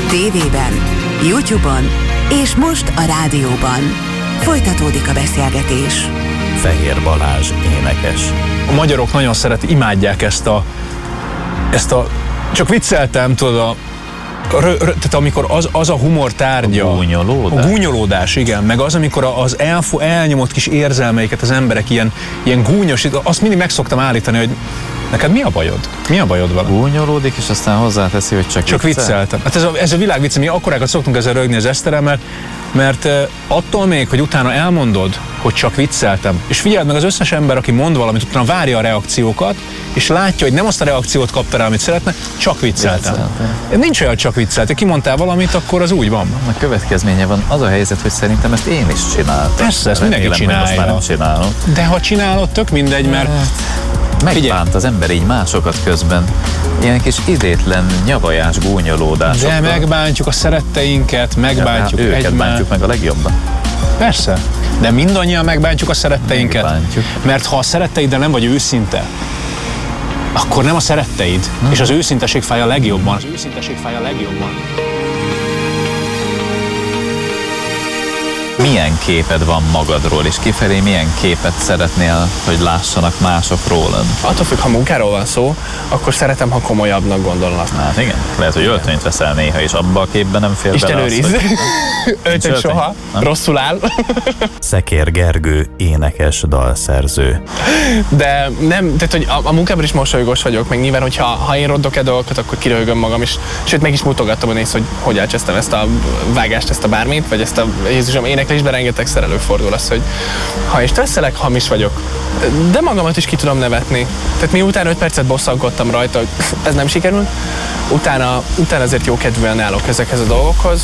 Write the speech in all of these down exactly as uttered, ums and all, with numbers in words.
tévében, YouTube-on és most a rádióban. Folytatódik a beszélgetés. Fehér Balázs énekes. A magyarok nagyon szeret, imádják ezt a, ezt a, csak vicceltem, tudod, a, rö, rö, tehát amikor az, az a humor tárgya. A gúnyolódás. A gúnyolódás, igen. Meg az, amikor az elfo, elnyomott kis érzelmeiket az emberek ilyen, ilyen gúnyos, azt mindig meg szoktam állítani, hogy neked mi a bajod? Mi a bajod vele? Gúnyolódik, és aztán hozzáteszi, hogy csak Csak viccel. vicceltem. Hát ez a, ez a világ vicce, mi akkorákat szoktunk ezzel rögni az Eszterrel, mert, mert uh, attól még, hogy utána elmondod, hogy csak vicceltem, és figyeld meg az összes ember, aki mond valamit, utána várja a reakciókat, és látja, hogy nem azt a reakciót kapta rá, amit szeretne, csak vicceltem. vicceltem. Nincs olyan, csak vicceltem. Kimondtál valamit, akkor az úgy van. A következménye van. Az a helyzet, hogy szerintem ezt én is csináltam. Persze, ezt mindenki csinálja. Most már nem csinálom. De ha csinálod, tök mindegy, mert... Megbánt az ember így másokat közben. Ilyen kis idétlen, nyavajás gúnyolódásokkal. De megbántjuk a szeretteinket, megbántjuk ja, őket egymást. bántjuk meg a legjobban. Persze, de mindannyian megbántjuk a szeretteinket. Megbántjuk. Mert ha a szeretteiddel nem vagy őszinte, akkor nem a szeretteid. Hmm. És az őszinteség fáj a legjobban. Az őszinteség fáj a legjobban. Milyen képed van magadról, és kifelé milyen képet szeretnél, hogy lássanak mások rólad? Attól függ, ha munkáról van szó, akkor szeretem, ha komolyabbnak gondolnak. Hát igen, lehet, hogy öltönyt veszel néha, és abba a képben nem fér Isten bele az, őrizd. hogy... Öltöny soha, nem? Rosszul áll. Szekér Gergő, énekes, dalszerző. De nem, tehát hogy a, a munkában is mosolygós vagyok, meg nyilván, hogyha ha én roddok-e dolgokat, akkor kiröhögöm magam, és sőt, meg is mutogattam a néz, hogy hogy elcsesztem ezt a vágást, ezt a bármit, vagy ezt a Jézusom éneklésben rengetegszer előfordul az, hogy ha is stresszelek, hamis vagyok, de magamat is ki tudom nevetni. Tehát miután öt percet bosszankodtam rajta, hogy ez nem sikerült, utána, utána azért jókedvűen állok ezekhez a dolgokhoz.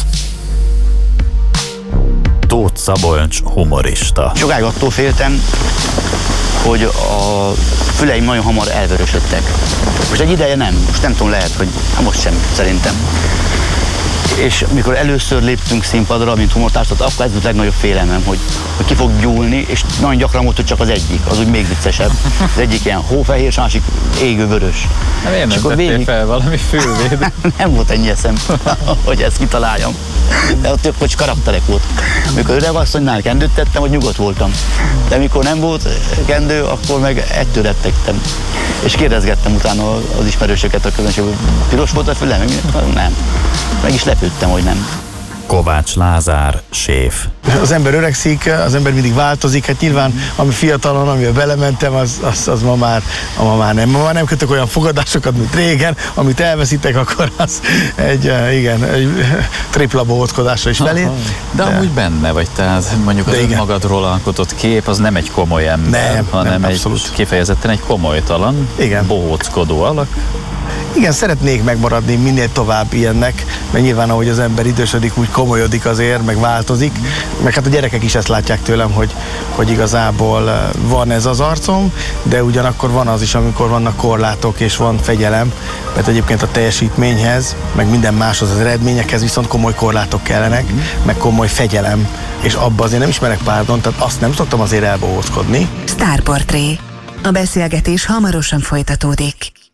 Tóth Szabolcs, humorista. Sokáig attól féltem, hogy a füleim nagyon hamar elvörösödtek. Most egy ideje nem, most nem tudom, lehet, hogy hát most sem, szerintem. És amikor először léptünk színpadra, mint humortársat, akkor ez volt a legnagyobb félelmem, hogy, hogy ki fog gyúlni, és nagyon gyakran volt, hogy csak az egyik, az úgy még viccesebb. Az egyik ilyen hófehér, és másik égő vörös. Nem, én nem tettél végig... fel valami fülvéd. Nem volt ennyi eszem, hogy ezt kitaláljam. De ott hogy karakterek volt. Amikor öregasszonynál kendőt tettem, hogy nyugodt voltam. De mikor nem volt kendő, akkor meg ettől rettegtem. És kérdezgettem utána az ismerősöket a közönségben, piros volt a fülem? Nem. Meg is lepődtem, hogy nem. Kovács Lázár, séf. Az ember öregszik, az ember mindig változik, hát nyilván ami fiatalon, amivel belementem, az, az, az ma, már, ma már nem. Ma már nem kötök olyan fogadásokat, mint régen, amit elveszítek, akkor az egy, igen, egy tripla bohóckodásra is felé. De, de amúgy benne vagy, tehát mondjuk az önmagadról alkotott kép, az nem egy komoly ember, nem, hanem nem, egy abszolút. Kifejezetten egy komolytalan, igen. bohóckodó alak. Igen, szeretnék megmaradni minél tovább ilyennek, mert nyilván ahogy az ember idősödik, úgy komolyodik azért, meg változik, meg hát a gyerekek is ezt látják tőlem, hogy, hogy igazából van ez az arcom, de ugyanakkor van az is, amikor vannak korlátok és van fegyelem, mert egyébként a teljesítményhez, meg minden máshoz, az eredményekhez viszont komoly korlátok kellenek, meg komoly fegyelem, és abba azért nem ismerek párdon, tehát azt nem szoktam azért elbohózkodni. Sztárportré. A beszélgetés hamarosan folytatódik.